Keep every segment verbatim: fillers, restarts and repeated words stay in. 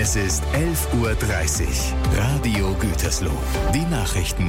Es ist elf Uhr dreißig. Radio Gütersloh. Die Nachrichten.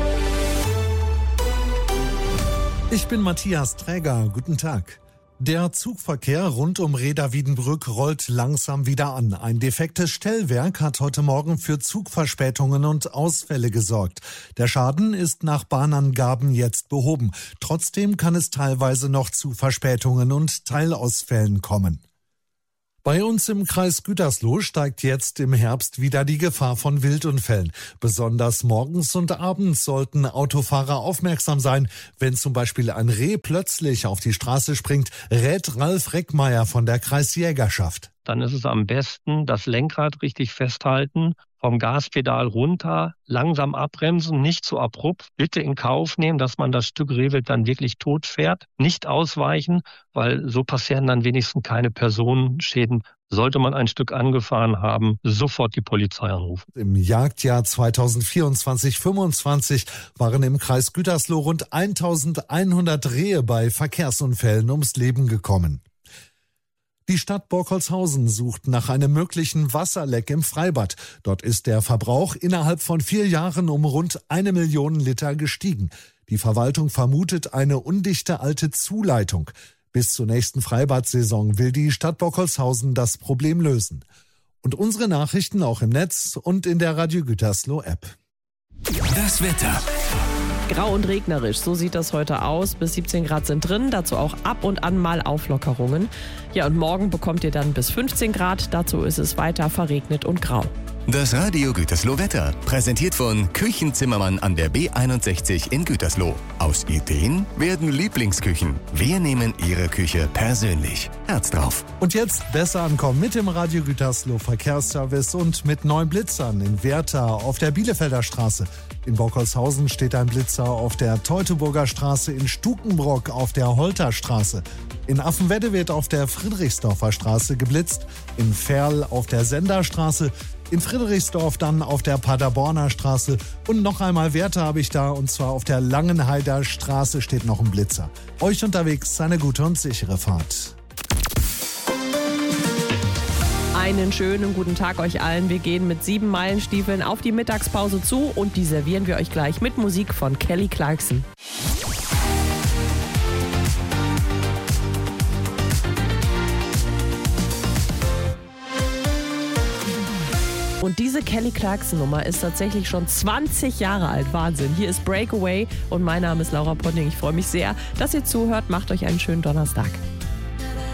Ich bin Matthias Träger. Guten Tag. Der Zugverkehr rund um Reda-Wiedenbrück rollt langsam wieder an. Ein defektes Stellwerk hat heute Morgen für Zugverspätungen und Ausfälle gesorgt. Der Schaden ist nach Bahnangaben jetzt behoben. Trotzdem kann es teilweise noch zu Verspätungen und Teilausfällen kommen. Bei uns im Kreis Gütersloh steigt jetzt im Herbst wieder die Gefahr von Wildunfällen. Besonders morgens und abends sollten Autofahrer aufmerksam sein. Wenn zum Beispiel ein Reh plötzlich auf die Straße springt, rät Ralf Reckmeier von der Kreisjägerschaft. Dann ist es am besten, das Lenkrad richtig festhalten, vom Gaspedal runter, langsam abbremsen, nicht zu abrupt. Bitte in Kauf nehmen, dass man das Stück Rehwild dann wirklich tot fährt. Nicht ausweichen, weil so passieren dann wenigstens keine Personenschäden. Sollte man ein Stück angefahren haben, sofort die Polizei anrufen. Im Jagdjahr zweitausendvierundzwanzig fünfundzwanzig waren im Kreis Gütersloh rund eintausendeinhundert Rehe bei Verkehrsunfällen ums Leben gekommen. Die Stadt Borkholzhausen sucht nach einem möglichen Wasserleck im Freibad. Dort ist der Verbrauch innerhalb von vier Jahren um rund eine Million Liter gestiegen. Die Verwaltung vermutet eine undichte alte Zuleitung. Bis zur nächsten Freibadsaison will die Stadt Borkholzhausen das Problem lösen. Und unsere Nachrichten auch im Netz und in der Radio Gütersloh App. Das Wetter. Grau und regnerisch, so sieht das heute aus. Bis siebzehn Grad sind drin, dazu auch ab und an mal Auflockerungen. Ja, und morgen bekommt ihr dann bis fünfzehn Grad, dazu ist es weiter verregnet und grau. Das Radio Gütersloh Wetter, präsentiert von Küchenzimmermann an der B einundsechzig in Gütersloh. Aus Ideen werden Lieblingsküchen. Wir nehmen Ihre Küche persönlich. Herz drauf. Und jetzt besser ankommen mit dem Radio Gütersloh Verkehrsservice und mit neuen Blitzern in Werther auf der Bielefelder Straße. In Borkholzhausen steht ein Blitzer auf der Teutoburger Straße, in Stukenbrock auf der Holterstraße. In Affenwedde wird auf der Friedrichsdorfer Straße geblitzt, in Verl auf der Senderstraße, in Friedrichsdorf dann auf der Paderborner Straße und noch einmal Werther habe ich da, und zwar auf der Langenheider Straße steht noch ein Blitzer. Euch unterwegs eine gute und sichere Fahrt. Einen schönen guten Tag euch allen. Wir gehen mit sieben Meilenstiefeln auf die Mittagspause zu und die servieren wir euch gleich mit Musik von Kelly Clarkson. Und diese Kelly Clarkson-Nummer ist tatsächlich schon zwanzig Jahre alt. Wahnsinn. Hier ist Breakaway und mein Name ist Laura Ponting. Ich freue mich sehr, dass ihr zuhört. Macht euch einen schönen Donnerstag.